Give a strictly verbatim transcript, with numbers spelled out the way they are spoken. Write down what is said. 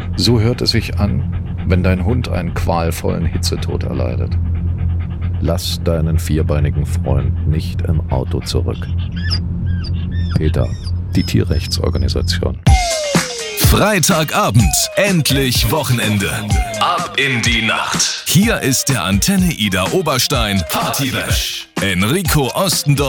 So hört es sich an, wenn dein Hund einen qualvollen Hitzetod erleidet. Lass deinen vierbeinigen Freund nicht im Auto zurück. PETA, die Tierrechtsorganisation. Freitagabend, endlich Wochenende. Ab in die Nacht. Hier ist der Antenne Ida Oberstein Party Bash. Enrico Ostendorf